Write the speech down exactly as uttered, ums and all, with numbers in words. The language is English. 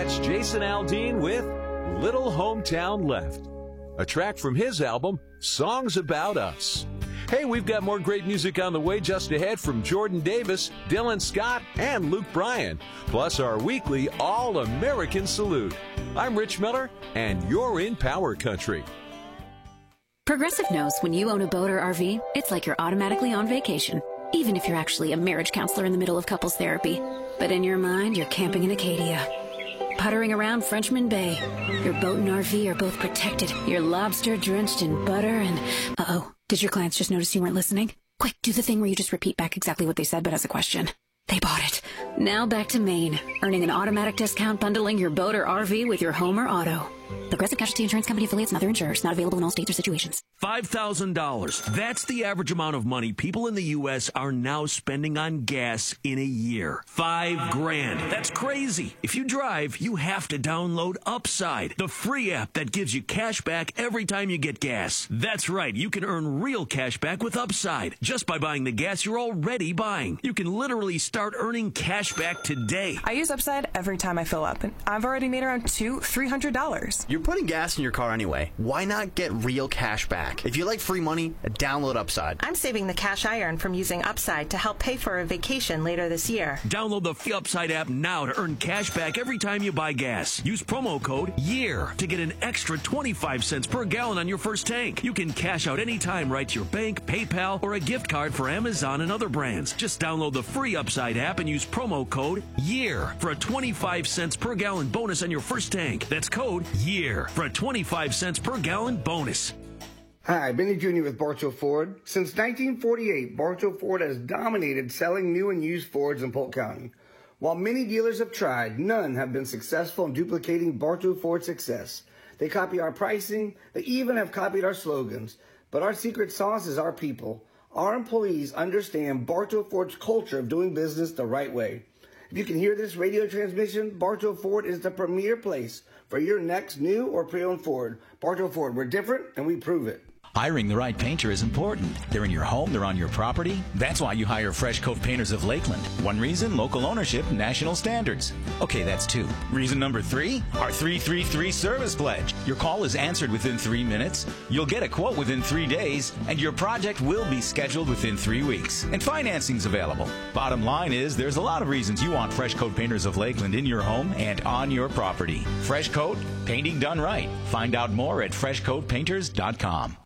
It's Jason Aldean with Little Hometown Left, a track from his album, Songs About Us. Hey, we've got more great music on the way just ahead from Jordan Davis, Dylan Scott, and Luke Bryan, plus our weekly All-American Salute. I'm Rich Miller, and you're in Power Country. Progressive knows when you own a boat or R V, it's like you're automatically on vacation, even if you're actually a marriage counselor in the middle of couples therapy. But in your mind, you're camping in Acadia, puttering around Frenchman Bay. Your boat and R V are both protected. You're lobster drenched in butter and... Uh-oh. Did your clients just notice you weren't listening? Quick, do the thing where you just repeat back exactly what they said, but as a question. They bought it. Now back to Maine, earning an automatic discount bundling your boat or R V with your home or auto. Progressive Casualty Insurance Company affiliates and other insurers. Not available in all states or situations. five thousand dollars. That's the average amount of money people in the U S are now spending on gas in a year. Five grand. That's crazy. If you drive, you have to download Upside, the free app that gives you cash back every time you get gas. That's right. You can earn real cash back with Upside just by buying the gas you're already buying. You can literally start earning cash back today. I use Upside every time I fill up, and I've already made around two, three hundred dollars. You're putting gas in your car anyway. Why not get real cash back? If you like free money, download Upside. I'm saving the cash I earn from using Upside to help pay for a vacation later this year. Download the free Upside app now to earn cash back every time you buy gas. Use promo code YEAR to get an extra twenty-five cents per gallon on your first tank. You can cash out anytime right to your bank, PayPal, or a gift card for Amazon and other brands. Just download the free Upside app and use promo code YEAR for a twenty-five cents per gallon bonus on your first tank. That's code YEAR for a twenty-five cents per gallon bonus. Hi, Benny Junior with Bartow Ford. Since nineteen forty-eight, Bartow Ford has dominated selling new and used Fords in Polk County. While many dealers have tried, none have been successful in duplicating Bartow Ford's success. They copy our pricing, they even have copied our slogans. But our secret sauce is our people. Our employees understand Bartow Ford's culture of doing business the right way. If you can hear this radio transmission, Bartow Ford is the premier place for your next new or pre-owned Ford. Bartow Ford, we're different and we prove it. Hiring the right painter is important. They're in your home, they're on your property. That's why you hire Fresh Coat Painters of Lakeland. One reason, local ownership, national standards. Okay, that's two. Reason number three, our three three three service pledge. Your call is answered within three minutes, you'll get a quote within three days, and your project will be scheduled within three weeks. And financing's available. Bottom line is, there's a lot of reasons you want Fresh Coat Painters of Lakeland in your home and on your property. Fresh Coat, painting done right. Find out more at fresh coat painters dot com.